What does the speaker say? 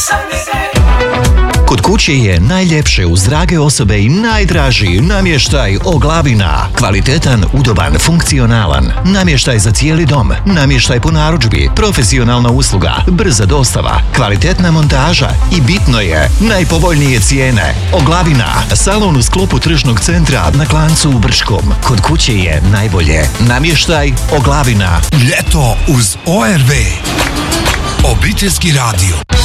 Kod kuće je najljepše uz drage osobe i najdraži namještaj Oglavina. Kvalitetan, udoban, funkcionalan. Namještaj za cijeli dom. Namještaj po narudžbi. Profesionalna usluga. Brza dostava. Kvalitetna montaža. I bitno je, najpovoljnije cijene. Oglavina. Salon u sklopu tržnog centra na Klancu u Brškom. Kod kuće je najbolje. Namještaj Oglavina. Ljeto uz ORV. Obiteljski radio.